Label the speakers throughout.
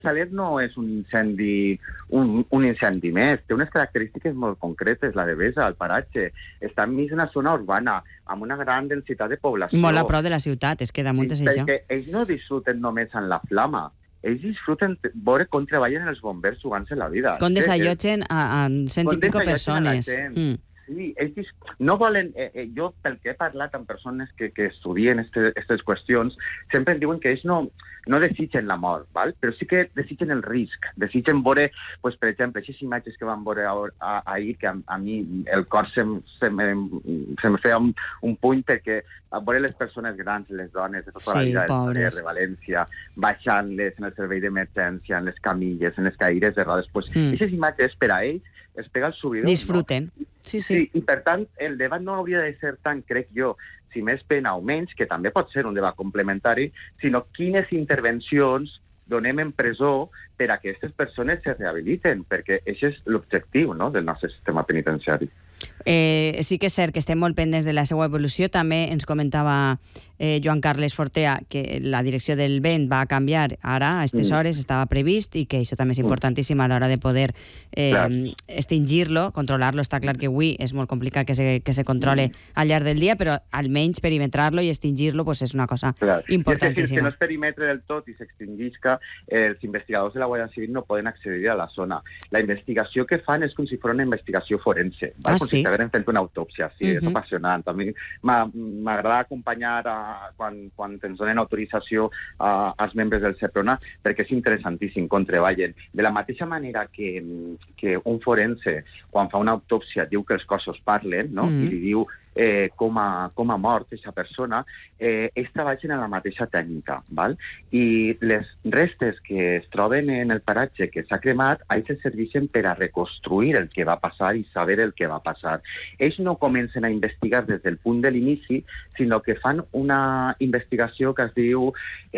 Speaker 1: Saler no és un incendi més, té unes característiques molt concretes, la Devesa, el paratge, està enmig d'una zona urbana, amb una gran densitat de població.
Speaker 2: Molt a prop de la ciutat, és que damunt és això.
Speaker 1: Perquè ells no disfruten només en la flama, ells disfruten veure com treballen els bombers jugant-se la vida.
Speaker 2: Com desallotgen a 100 i pico persones.
Speaker 1: Sí, ells no volen... jo, pel que he parlat amb persones que estudien aquestes qüestions, sempre em diuen que ells no desitgen la mort, val? Però sí que desitgen el risc, desitgen veure, pues, per exemple, aquestes imatges que van veure ahir, que a mi el cor se me feia un puny, perquè veure les persones grans, les dones de tota la vida de València, baixant-les en el servei d'emergència, en les camilles, en les caires de rodes, pues, aquestes imatges per a ells es pega el subidor.
Speaker 2: Disfruten. No? Sí.
Speaker 1: I per tant, el debat no hauria de ser tant, crec jo, si més pena o menys, que també pot ser un debat complementari, sinó quines intervencions donem en presó per a que aquestes persones se rehabiliten, perquè això és l'objectiu, no?, del nostre sistema penitenciari.
Speaker 2: Sí que és cert que estem molt pendents de la seva evolució. També ens comentava Joan Carles Fortea que la direcció del vent va canviar ara, a aquestes hores, estava previst, i que això també és importantíssim a l'hora de poder extingir-lo, controlar-lo. Està clar que avui és molt complicat que se controle al llarg del dia, però almenys perimetrar-lo i extingir-lo pues, és una cosa importantíssima.
Speaker 1: És que no es perimetre del tot i s'extingisca, els investigadors de la Guàrdia Civil no poden accedir a la zona. La investigació que fan és com si fos una investigació forense, com si estiguessin fent una autòpsia. Sí, és apassionant. A mi m'agrada acompanyar quan ens donen autorització als membres del Seprona, perquè és interessantíssim com treballen. De la mateixa manera que un forense, quan fa una autòpsia, diu que els cossos parlen, no? I li diu com ha mort aquesta persona, ells treballen en la mateixa tècnica, val? I les restes que es troben en el paratge que s'ha cremat, ells se serveixen per a reconstruir el que va passar i saber el que va passar. Ells no comencen a investigar des del punt de l'inici, sinó que fan una investigació que es diu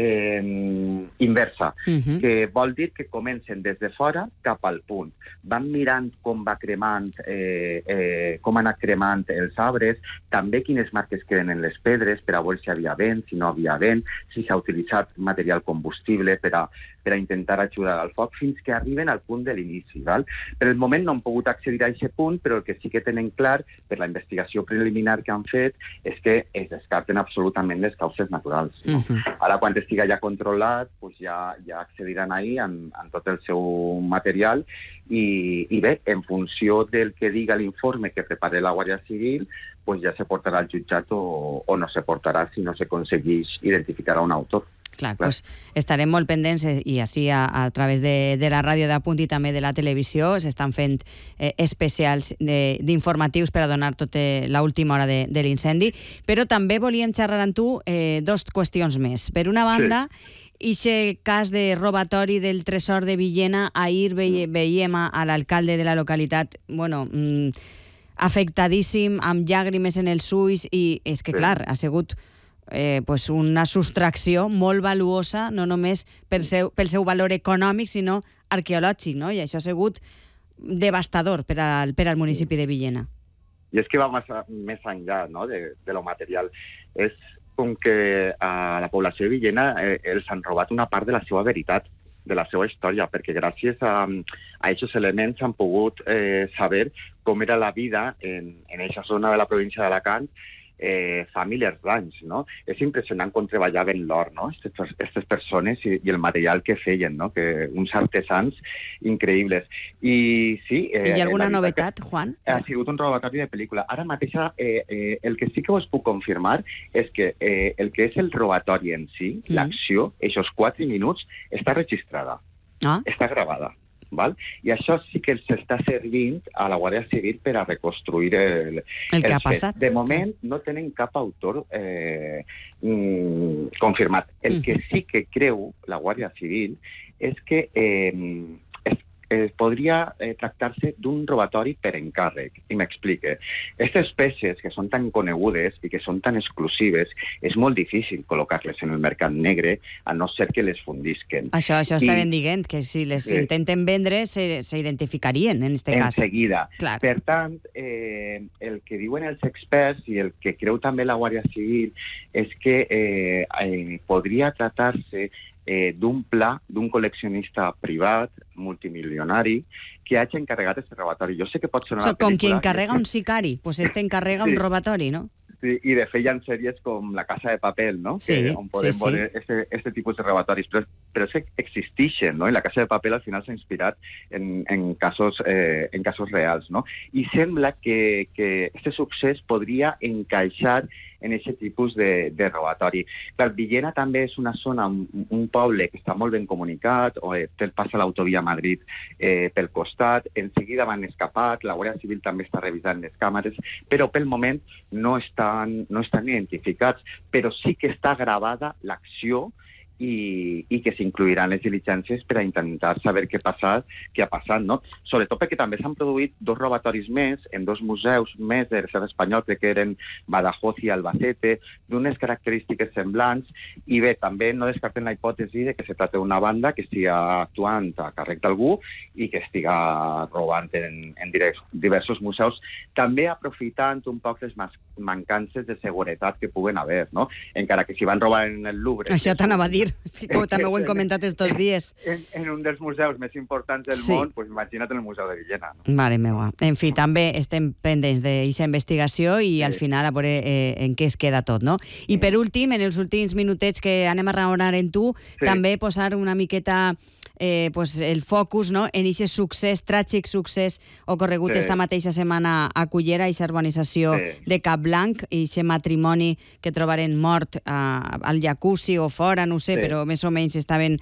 Speaker 1: inversa, que vol dir que comencen des de fora cap al punt. Van mirant com va cremant, com han anat cremant els arbres, també quines marques queden en les pedres per a veure si havia vent, si no havia vent, si s'ha utilitzat material combustible per a intentar ajudar al foc, fins que arriben al punt de l'inici. Per el moment no han pogut accedir a aquest punt, però el que sí que tenen clar per la investigació preliminar que han fet és que es descarten absolutament les causes naturals. Ara, quan estiga ja controlat, ja accediran ahí amb tot el seu material i bé, en funció del que diga l'informe que prepare la Guàrdia Civil, ja se portarà al jutjat o no se portarà si no s'aconsegueix identificar un autor.
Speaker 2: Clar, doncs estarem molt pendents i així a través de la ràdio d'Apunt i també de la televisió s'estan fent especials d'informatius per a donar tota l'última hora de l'incendi, però també volíem xerrar amb tu dos qüestions més. Per una banda, aquest cas de robatori del tresor de Villena, ahir veiem a l'alcalde de la localitat, afectadíssim, amb llàgrimes en els ulls, i és que, clar, ha sigut una sostracció molt valuosa, no només pel seu valor econòmic, sinó arqueològic, no? I això ha sigut devastador per al municipi de Villena.
Speaker 1: I és que va més enllà, no?, de lo material. És com que a la població de Villena els han robat una part de la seva veritat, de la seva història, perquè gràcies a aquests elements han pogut saber com era la vida en aquesta zona de la província d'Alacant fa milers d'anys, no? És impressionant com treballaven l'or, no?, aquestes persones i el material que feien, no?, que uns artesans increïbles. I sí...
Speaker 2: Hi ha alguna novetat, Juan?
Speaker 1: Ha sigut un robatori de pel·lícula. Ara mateix el que sí que us puc confirmar és que el que és el robatori en si, l'acció, aquests 4 minuts, està registrada, està gravada. I això sí que s'està servint a la Guàrdia Civil per a reconstruir el
Speaker 2: que ha passat.
Speaker 1: De moment no tenen cap autor confirmat. El que sí que creu la Guàrdia Civil és que podria tractar-se d'un robatori per encàrrec. I m'explique. Aquestes peces que són tan conegudes i que són tan exclusives, és molt difícil col·locar-les en el mercat negre, a no ser que les fundisquen.
Speaker 2: Això estaven dient, que si les intenten vendre, s'identificarien, en aquest cas.
Speaker 1: En seguida. Per tant, el que diuen els experts i el que creu també la Guàrdia Civil és que podria tratar-se d'un pla d'un col·leccionista privat, multimilionari, que hagi encarregat aquest robatori. Jo sé que pot sonar...
Speaker 2: Com qui encarrega un sicari, pues encarrega un robatori, no?
Speaker 1: Sí, i de fet hi ha sèries com La Casa de Papel, no?
Speaker 2: Sí,
Speaker 1: on podem veure este tipus de robatoris, però és que existeixen, no? I La Casa de Papel al final s'ha inspirat en casos reals, no? I sembla que este succés podria encaixar en aquest tipus de robatori. Clar, Villena també és una zona, un poble que està molt ben comunicat, passa l'autovia a Madrid pel costat, en seguida van escapat, la Guàrdia Civil també està revisant les càmeres, però pel moment no estan identificats, però sí que està gravada l'acció i que s'incluiran les diligències per a intentar saber què ha passat, no? Sobretot perquè també s'han produït 2 robatoris més en 2 museus més de l'estat espanyol, crec que eren Badajoz i Albacete, d'unes característiques semblants, i bé, també no descarten la hipòtesi de que se tracta d'una banda que estigui actuant a càrrec d'algú i que estigui robant en diversos museus, també aprofitant un poc les mancances de seguretat que puguen haver, no? Encara que si van robar en el Louvre...
Speaker 2: Això t'anava a dir, com també ho hem comentat estos dies.
Speaker 1: En un dels museus més importants del món, pues imagina't en el Museu de Villena. No?
Speaker 2: Mare meva. En fi, també estem pendents d'aquesta investigació i al final a veure en què es queda tot, no? I per últim, en els últims minutets que anem a raonar en tu, també posar una miqueta el focus, no?, en aquest succés, tràgic succés ocorregut esta mateixa setmana a Cullera, aquesta urbanització de Capblanc, i aquest matrimoni que trobaren mort al jacuzzi o fora, no sé, però més o menys estaven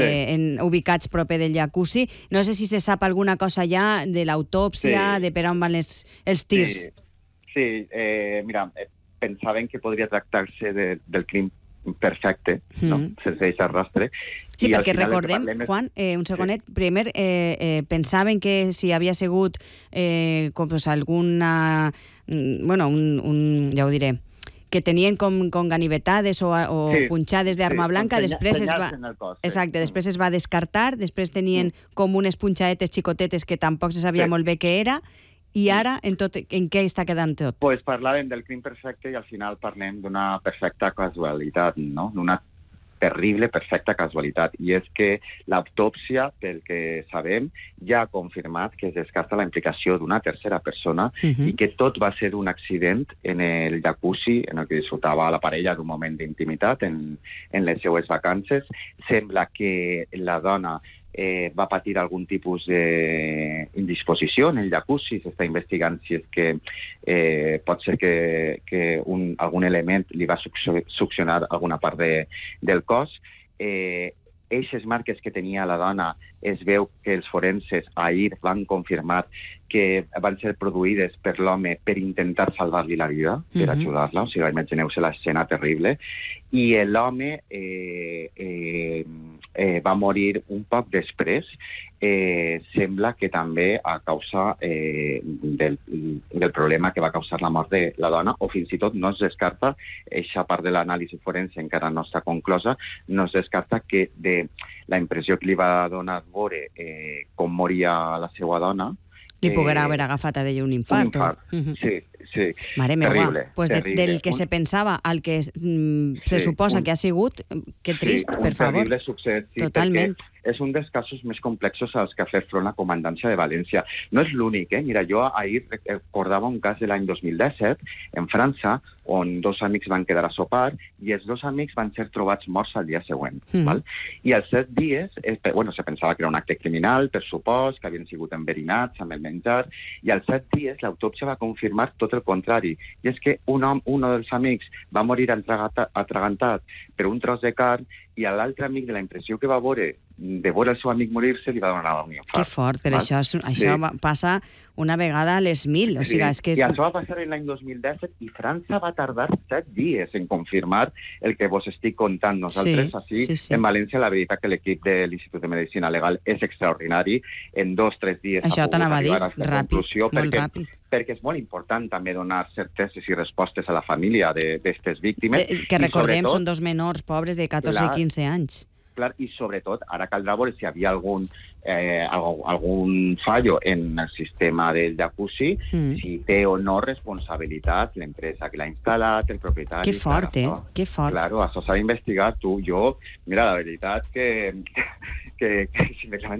Speaker 2: ubicats proper del jacuzzi. No sé si se sap alguna cosa ja de l'autòpsia, de per on van els tirs.
Speaker 1: Sí, mira, pensaven que podria tractar-se del crim perfecte, no? Sense deixar rastre.
Speaker 2: Sí, perquè recordem, Juan, un segonet, primer pensaven que si havia sigut alguna... Bueno, ja ho diré, que tenien com ganivetades o punxades d'arma blanca, després després es va descartar, després tenien com unes punxadetes xicotetes que tampoc se sabia molt bé què era, i ara en què està quedant tot?
Speaker 1: Pues parlàvem del crim perfecte i al final parlem d'una perfecta casualitat, no? D'una terrible, perfecta casualitat. I és que l'autòpsia, pel que sabem, ja ha confirmat que es descarta la implicació d'una tercera persona i que tot va ser un accident en el jacuzzi en el que disfrutava la parella d'un moment d'intimitat en les seues vacances. Sembla que la dona va patir algun tipus d'indisposició en el jacuzzi. S'està investigant si és que pot ser que algun element li va succionar alguna part del cos. Eixes marques que tenia la dona es veu que els forenses ahir van confirmar que van ser produïdes per l'home per intentar salvar-li la vida, per ajudar-la. O sigui, imagineu-se l'escena terrible. I l'home va morir un poc després, sembla que també a causa del problema que va causar la mort de la dona, o fins i tot no es descarta, aquesta part de l'anàlisi forense encara no està conclosa, no es descarta que de la impressió que li va donar veure com moria la seva dona,
Speaker 2: li poguera haver agafat a d'ella un infart.
Speaker 1: Sí.
Speaker 2: Mare meva,
Speaker 1: terrible,
Speaker 2: pues del que se pensava al que se suposa que ha sigut, que trist, per favor.
Speaker 1: Un terrible succés, sí,
Speaker 2: totalment.
Speaker 1: És un dels casos més complexos als que ha fet front la Comandància de València. No és l'únic, Mira, jo ahir recordava un cas de l'any 2017 en França, on 2 amics van quedar a sopar i els 2 amics van ser trobats morts al dia següent. Val? I als 7 dies, se pensava que era un acte criminal, per supòs, que havien sigut enverinats amb el menjar, i als 7 dies l'autòpsia va confirmar tot el contrari. I és que un dels amics va morir atragantat per un tros de carn i a l'altre amic, de la impressió que va veure de veure el seu amic morir-se, li va donar un infart.
Speaker 2: Que fort, però això passa una vegada a les 1000. O sigui, és que
Speaker 1: I això va passar l'any 2017 i França va tardar 7 dies en confirmar el que vos estic contant. Nosaltres, en València, la veritat que l'equip de l'Institut de Medicina Legal és extraordinari. En 2-3 dies
Speaker 2: això t'anava a dir, ràpid, molt ràpid.
Speaker 1: Perquè és molt important també donar certeses i respostes a la família d'aquestes víctimes.
Speaker 2: Que recordem, són 2 menors pobres de 14 i 15 anys.
Speaker 1: Clar, i sobretot ara caldrà veure si hi havia algun algun fallo en el sistema del jacuzzi, si té o no responsabilitat l'empresa que l'ha instal·lat, el propietari...
Speaker 2: Que fort, que fort.
Speaker 1: Claro, això s'ha d'investigar. Mira, la veritat que si me claven